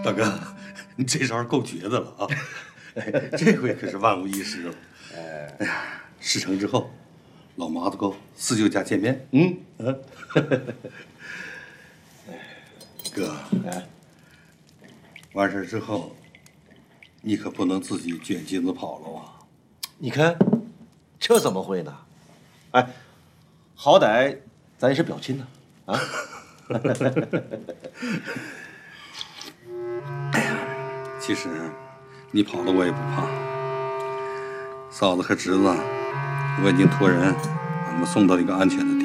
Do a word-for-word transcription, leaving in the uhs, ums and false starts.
大哥，你这招够绝的了啊！这回可是万无一失了。哎呀，事成之后，老麻子沟四舅家见面。嗯嗯。哥，哎，完事之后，你可不能自己卷金子跑了啊！ 你看，这怎么会呢？哎，好歹咱也是表亲呢，啊！ 哎呀，其实你跑了我也不怕。嫂子和侄子，我已经托人把他们送到一个安全的